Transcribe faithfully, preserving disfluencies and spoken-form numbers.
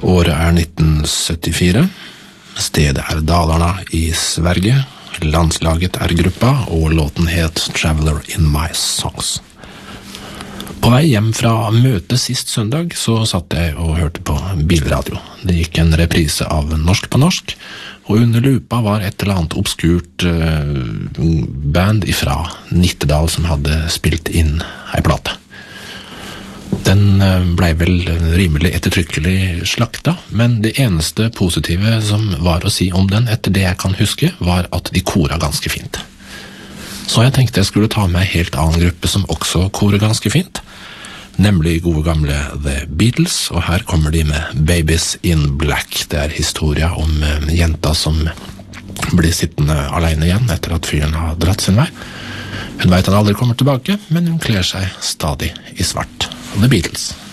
Året er nitten syttifire, stedet er Dalarna i Sverige, landslaget er gruppa, og låten het Traveler in My Songs. På vei hjem fra møtet sist søndag så satt jeg og hørte på bilradio. Det gikk en reprise av Norsk på norsk, og under lupa var et eller annet obskurt uh, band ifra Nittedal som hadde spilt inn ei plate. Den ble vel rimelig ettertrykkelig slakta, men det eneste positive som var å si om den etter det jeg kan huske, var at de kora ganske fint. Så jeg tenkte jeg skulle ta med en helt annen gruppe som også korer ganske fint, nemlig gode gamle The Beatles, og her kommer de med Babies in Black. Det er historia om jenta som blir sittende alene igjen etter at fyren har dratt sin vei. Hun vet han aldri kommer tilbake, men hun kler seg stadig i svart. The Beatles.